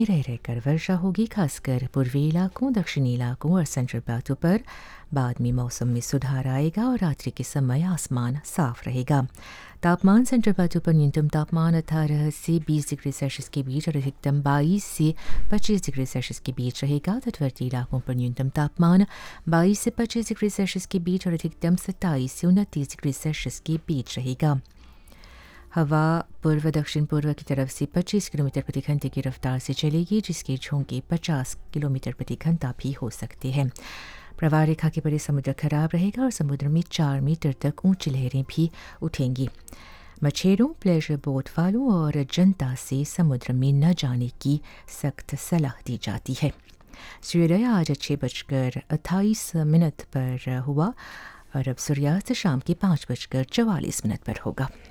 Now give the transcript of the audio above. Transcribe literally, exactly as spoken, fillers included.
रह रहकर वर्षा होगी, खासकर पूर्वी इलाकों, दक्षिणी इलाकों और सेंट्रल प्लाटू पर। बाद में मौसम में सुधार आएगा और रात्रि के समय आसमान साफ रहेगा। तापमान सेंट्रल प्लाटू पर न्यूनतम तापमान अठारह से बीस डिग्री सेल्सियस के बीच और अधिकतम बाईस से पच्चीस डिग्री सेल्सियस के बीच रहेगा। तटवर्ती इलाकों पर न्यूनतम तापमान बाईस से पच्चीस डिग्री सेल्सियस के बीच और अधिकतम सत्ताईस से उनतीस डिग्री सेल्सियस के बीच रहेगा। हवा पूर्व दक्षिण पूर्व की तरफ से पच्चीस किलोमीटर प्रति घंटे की रफ्तार से चलेगी, जिसके झोंके पचास किलोमीटर प्रति घंटा भी हो सकते हैं। प्रवाह रेखा के परे समुद्र खराब रहेगा और समुद्र में चार मीटर तक ऊंची लहरें भी उठेंगी। मछेरों, प्लेजर बोट वालों और जनता से समुद्र में न जाने की सख्त सलाह दी जाती है। सूर्योदय आज छः बजकर अट्ठाईस मिनट पर हुआ और अब सूर्यास्त शाम के पाँच बजकर चवालीस मिनट पर होगा।